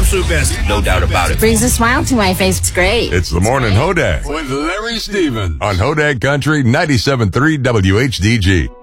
absolute best. No doubt about it. Brings a smile to my face. It's great. It's the Morning Hodag with Larry Stevens on Hodag Country 97.3 WHDG.